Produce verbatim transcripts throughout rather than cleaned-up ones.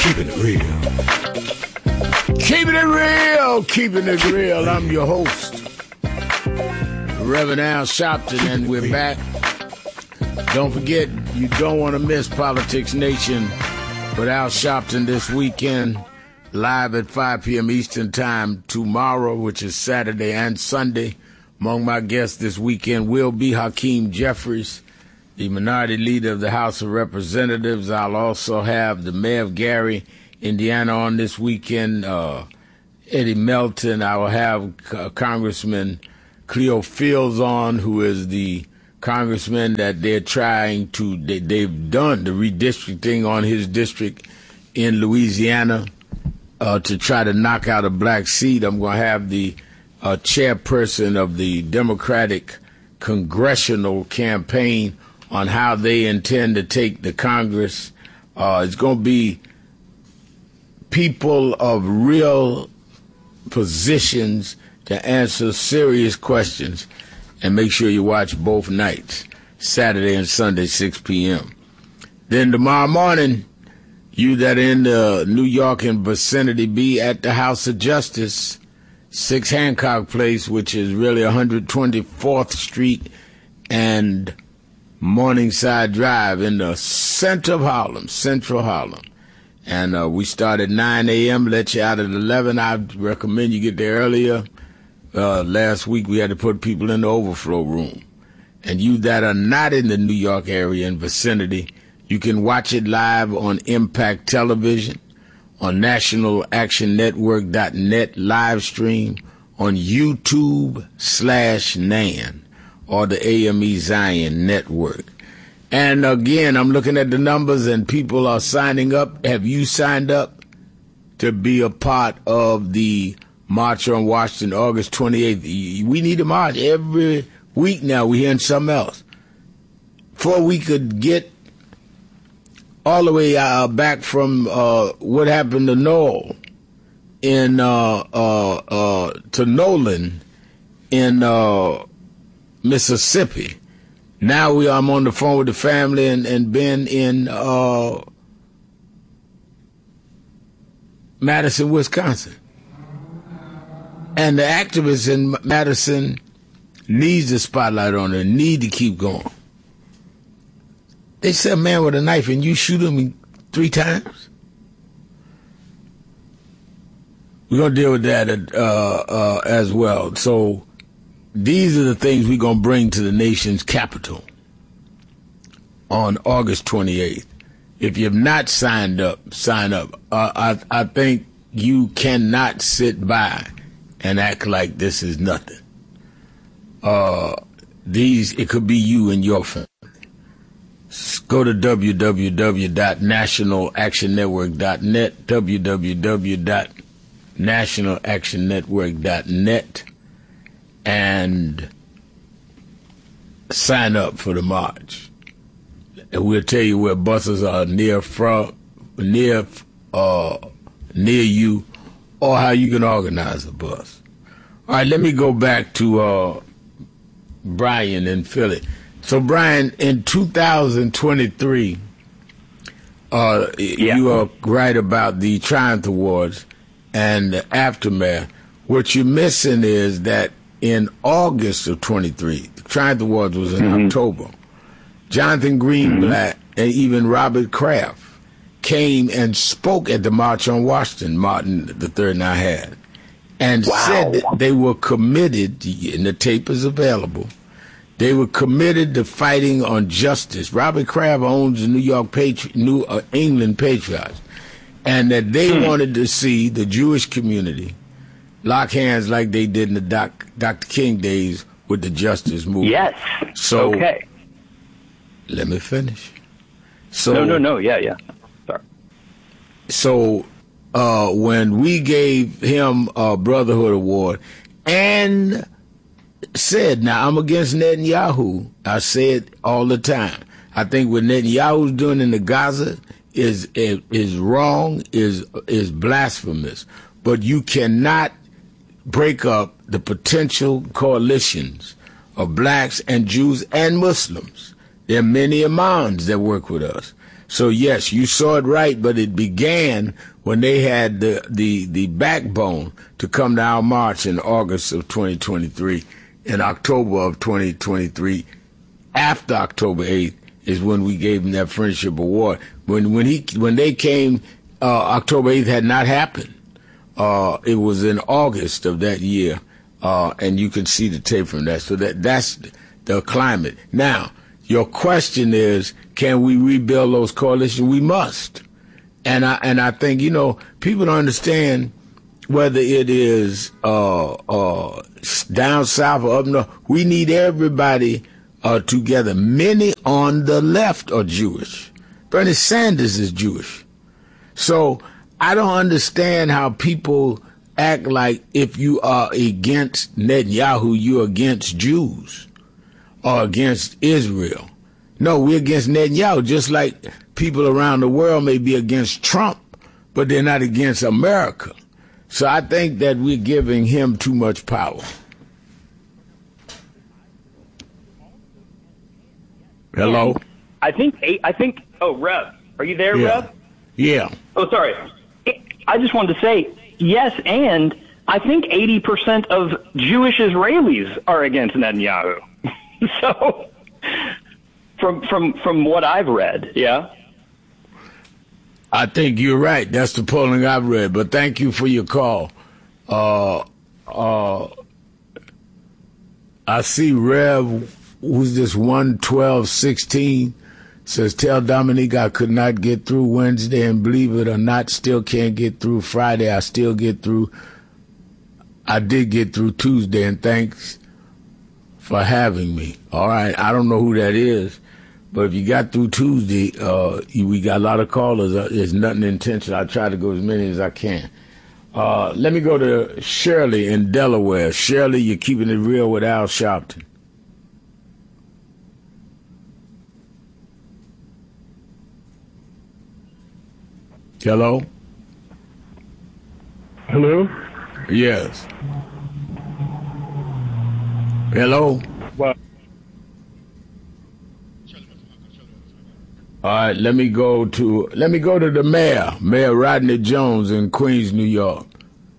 Keeping it real. Keeping it real. Keeping it real. I'm your host, Reverend Al Sharpton, and we're back. Don't forget, you don't want to miss Politics Nation with Al Sharpton this weekend, live at five p.m. Eastern Time tomorrow, which is Saturday and Sunday. Among my guests this weekend will be Hakeem Jeffries, the minority leader of the House of Representatives. I'll also have the mayor of Gary, Indiana, on this weekend, uh, Eddie Melton. I will have uh, Congressman Cleo Fields on, who is the congressman that they're trying to, they, they've done the redistricting on his district in Louisiana uh, to try to knock out a black seat. I'm going to have the uh, chairperson of the Democratic Congressional Campaign on how they intend to take the Congress. Uh, it's going to be people of real positions to answer serious questions. And make sure you watch both nights, Saturday and Sunday, six p.m. Then tomorrow morning, you that are in the New York and vicinity, be at the House of Justice, six Hancock Place, which is really one hundred twenty-fourth Street and Morningside Drive in the center of Harlem, central Harlem. And uh, we start at nine a.m., let you out at eleven. I recommend you get there earlier. Uh, last week we had to put people in the overflow room. And you that are not in the New York area and vicinity, you can watch it live on Impact Television, on National Action Network dot net live stream, on YouTube slash Nan, or the A M E Zion Network. And again, I'm looking at the numbers and people are signing up. Have you signed up to be a part of the March on Washington, August twenty-eighth? We need a march every week now. We're hearing something else. Before we could get all the way uh, back from uh, what happened to Noel in uh, uh, uh, to Nolan in uh, Mississippi. Now we I'm on the phone with the family and, and been in uh, Madison, Wisconsin. And the activists in Madison needs the spotlight on them, need to keep going. They said a man with a knife and you shoot him three times? We're going to deal with that uh, uh, as well. So these are the things we're going to bring to the nation's capital on August twenty-eighth. If you have not signed up, sign up. Uh, I, I think you cannot sit by and act like this is nothing. Uh, these, it could be you and your family. Go to w w w dot national action network dot net, w w w dot national action network dot net, and sign up for the march. And we'll tell you where buses are near from, near, uh, near you, or how you can organize a bus. All right, let me go back to uh, Brian in Philly. So, Brian, in two thousand twenty-three, uh, yeah. you are right about the Triumph Awards and the aftermath. What you're missing is that in August of twenty-three, the Triumph Awards was in mm-hmm. October, Jonathan Greenblatt mm-hmm. and even Robert Kraft came and spoke at the March on Washington, Martin the Third and I had, and wow. said that they were committed, and the tape is available, they were committed to fighting on justice. Robert Kraft owns the New York Patri- New uh, England Patriots, and that they hmm. wanted to see the Jewish community lock hands like they did in the Doc, Doctor King days with the justice movement. Yes. So, okay. Let me finish. So, no, no, no. Yeah, yeah. Sorry. So uh, when we gave him a Brotherhood Award and said, now I'm against Netanyahu. I say it all the time. I think what Netanyahu's doing in the Gaza is is, is wrong, is is blasphemous. But you cannot break up the potential coalitions of blacks and Jews and Muslims. There are many imams that work with us. So yes, you saw it right, but it began when they had the, the, the backbone to come to our march in August of twenty twenty-three. In October of twenty twenty-three, after October eighth, is when we gave them that friendship award. When when he when they came, uh, October eighth had not happened. Uh, it was in August of that year, uh, and you can see the tape from that. So that that's the climate. Now, your question is, can we rebuild those coalitions? We must. And I and I think, you know, people don't understand whether it is uh, uh, down south or up north. We need everybody uh, together. Many on the left are Jewish. Bernie Sanders is Jewish. So I don't understand how people act like if you are against Netanyahu, you're against Jews or against Israel. No, we're against Netanyahu, just like people around the world may be against Trump, but they're not against America. So I think that we're giving him too much power. Hello? I think, I think, oh, Rev, are you there, Yeah. Rev? Yeah. Oh, sorry. I just wanted to say, yes, and I think eighty percent of Jewish Israelis are against Netanyahu. So, from from from what I've read, yeah? I think you're right. That's the polling I've read. But thank you for your call. Uh, uh, I see Rev, who's this one twelve sixteen, says, tell Dominique I could not get through Wednesday, and believe it or not, still can't get through Friday. I still get through. I did get through Tuesday, and thanks for having me. All right. I don't know who that is. But if you got through Tuesday, uh, we got a lot of callers. Uh, there's nothing intentional. I try to go as many as I can. Uh, let me go to Shirley in Delaware. Shirley, you're keeping it real with Al Sharpton. Hello? Hello? Yes. Hello? What? All right, let me go to let me go to the mayor, Mayor Rodney Jones in Queens, New York.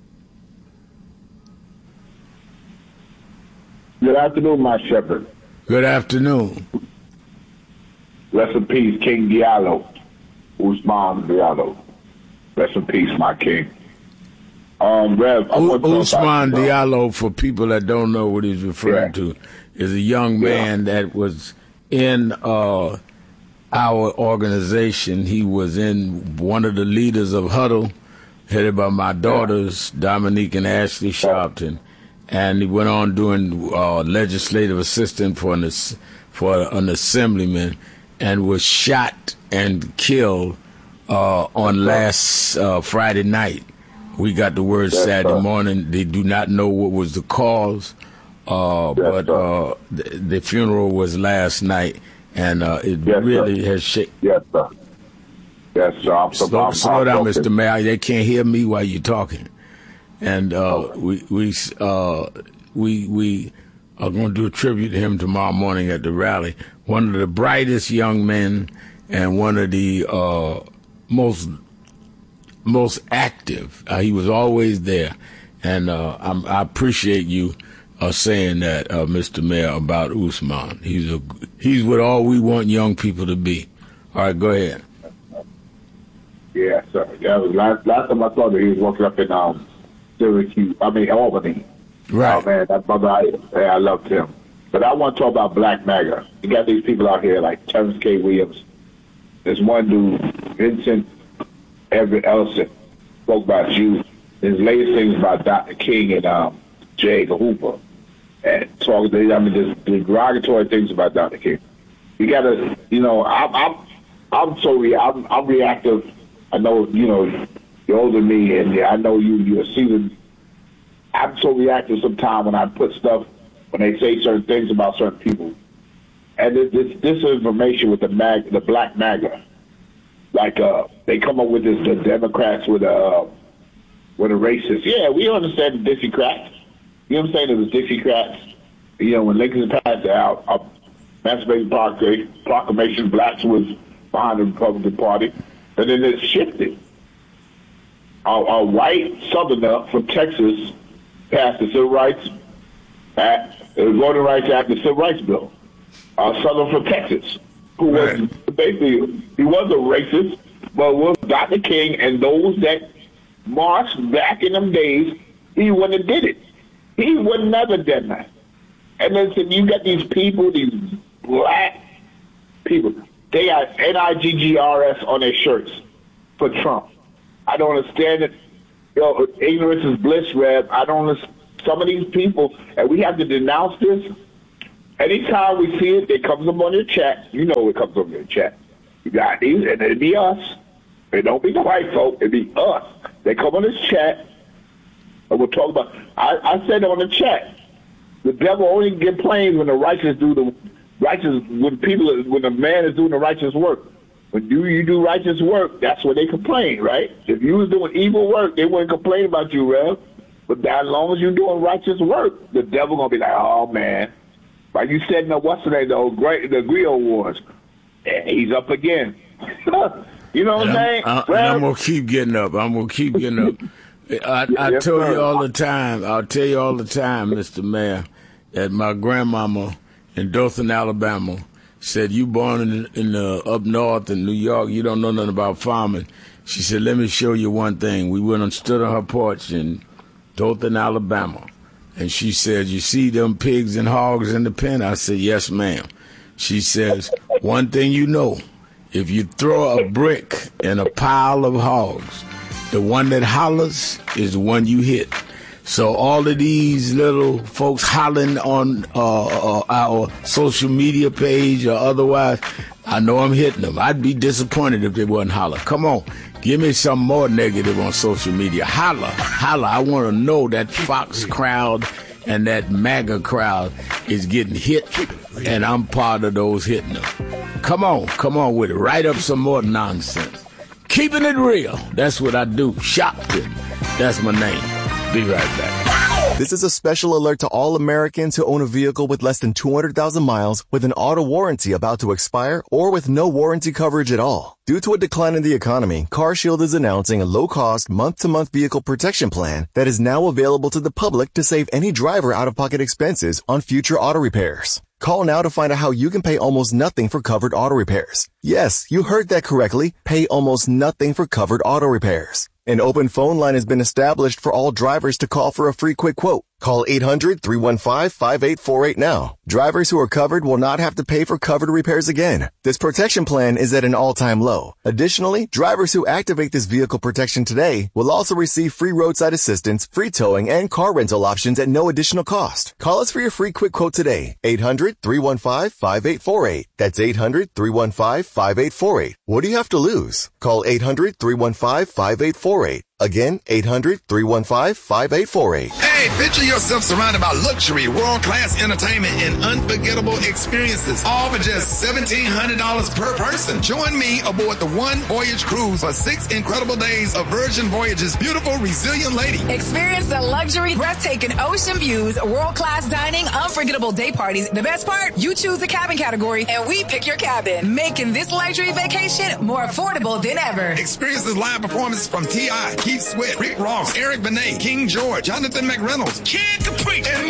Good afternoon, my shepherd. Good afternoon. Rest in peace, King Diallo. Usman Diallo. Rest in peace, my king. Um, Rev, I U- want to talk Usman about, Diallo, for people that don't know what he's referring Yeah. to, is a young man Yeah. that was in uh, our organization. He was in one of the leaders of Huddle, headed by my daughters, Dominique and Ashley Sharpton. And he went on doing uh, legislative assistant for an, ass- for an assemblyman, and was shot and killed uh, on last uh, Friday night. We got the word Yes, Saturday sir. morning. They do not know what was the cause, uh, Yes, but sir. uh, the, the funeral was last night, and uh, it Yes, really sir. has shaken. Yes, sir. Yes, sir. I'm so Slow, I'm slow down, heartbroken. Mister Mayor. They can't hear me while you're talking. And uh, we we uh, we we are going to do a tribute to him tomorrow morning at the rally. One of the brightest young men and one of the uh, most most active. Uh, he was always there, and uh, I'm, I appreciate you uh, saying that, uh, Mister Mayor, about Usman. He's a he's what all we want young people to be. All right, go ahead. Yeah, sir. Yeah, it was last, last time I saw him, he was working up in um, Syracuse, I mean, Albany. Right. Oh, man, that brother, I, yeah, I loved him. But I want to talk about Black MAGA. You got these people out here like Terrence K. Williams. There's one dude, Vincent Everett Ellison, spoke about you. His latest things about Doctor King and um, J. Edgar Hoover. And talk, I mean, there's derogatory things about Doctor King. You got to, you know, I'm, I'm, I'm so, re- I'm, I'm reactive. I know, you know, you're older than me, and I know you, you're seasoned. I'm so reactive sometimes when I put stuff, when they say certain things about certain people. And this, this, this information with the mag, the Black MAGA, like uh, they come up with this, the Democrats with uh, with a racist. Yeah, we understand the Dixiecrats. You know what I'm saying? It was Dixiecrats. You know, when Lincoln passed out, uh, Emancipation Proclamation, blacks was behind the Republican Party, and then it shifted. A, a white Southerner from Texas passed the Civil Rights Act, the Voting Rights Act, the Civil Rights Bill. A Southerner from Texas, who right. was basically, he was a racist, but was Doctor King and those that marched back in them days, he wouldn't have did it. He would never done that. And then so you got these people, these black people, they got N I G G R S on their shirts for Trump. I don't understand it. You know, ignorance is bliss, Rev. I don't understand. Some of these people, and we have to denounce this. Anytime we see it, it comes up on your chat. You know it comes up on your chat. You got these, and it'd be us. It don't be the white folk. It'd be us. They come on this chat, and we'll talk about. I, I said on the chat, the devil only complains when the righteous do the righteous. When people, when the man is doing the righteous work. When you you do righteous work, that's when they complain, right? If you was doing evil work, they wouldn't complain about you, Rev. But as long as you're doing righteous work, the devil gonna be like, oh man. Like you said in the what's the name, the great the Griot Wars. And he's up again. You know what I'm saying? I'm, I, I'm gonna keep getting up. I'm gonna keep getting up. I, I yes, tell sir. you all the time. I'll tell you all the time, Mister Mayor, that my grandmama in Dothan, Alabama, said, "You born in, in the up north in New York, you don't know nothing about farming." She said, "Let me show you one thing." We went and stood on her porch in Dothan, Alabama. And she said, "You see them pigs and hogs in the pen?" I said, "Yes, ma'am." She says, "One thing you know, if you throw a brick in a pile of hogs, the one that hollers is the one you hit." So all of these little folks hollering on uh, uh, our social media page or otherwise, I know I'm hitting them. I'd be disappointed if they wasn't holler. Come on. Give me some more negative on social media. Holla, holla. I want to know that Fox crowd and that MAGA crowd is getting hit, and I'm part of those hitting them. Come on, come on with it. Write up some more nonsense. Keeping it real. That's what I do. Shopton. That's my name. Be right back. This is a special alert to all Americans who own a vehicle with less than two hundred thousand miles with an auto warranty about to expire or with no warranty coverage at all. Due to a decline in the economy, CarShield is announcing a low-cost, month-to-month vehicle protection plan that is now available to the public to save any driver out-of-pocket expenses on future auto repairs. Call now to find out how you can pay almost nothing for covered auto repairs. Yes, you heard that correctly. Pay almost nothing for covered auto repairs. An open phone line has been established for all drivers to call for a free quick quote. Call eight hundred, three one five, five eight four eight now. Drivers who are covered will not have to pay for covered repairs again. This protection plan is at an all-time low. Additionally, drivers who activate this vehicle protection today will also receive free roadside assistance, free towing, and car rental options at no additional cost. Call us for your free quick quote today. eight hundred, three one five, five eight four eight. That's eight hundred, three one five, five eight four eight. What do you have to lose? Call eight hundred, three one five, five eight four eight. Again, eight hundred, three one five, five eight four eight. Hey, picture yourself surrounded by luxury, world-class entertainment, and unforgettable experiences, all for just seventeen hundred dollars per person. Join me aboard the One Voyage Cruise for six incredible days of Virgin Voyage's beautiful, resilient lady. Experience the luxury, breathtaking ocean views, world-class dining, unforgettable day parties. The best part? You choose the cabin category, and we pick your cabin, making this luxury vacation more affordable than ever. Experience the live performances from T I, Keith Sweat, Rick Ross, Eric Benet, King George, Jonathan McReynolds, Kid Capri, and